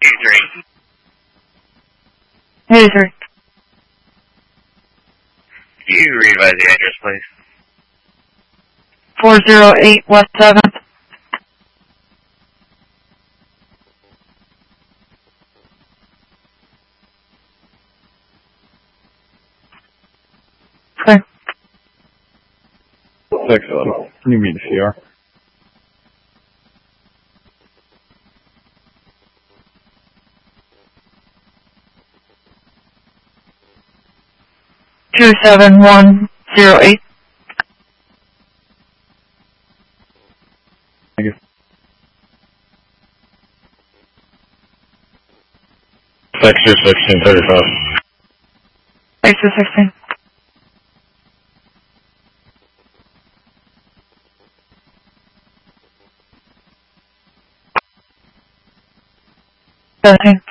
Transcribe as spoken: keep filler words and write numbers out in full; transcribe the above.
eighty-three. eighty-three. Can you revise the address, please? four oh eight West seventh. Okay. Excellent. Can you meet the C R? two seven one zero eight. Thank you. Sector sixteen thirty-five. Exit sixteen. seventeen.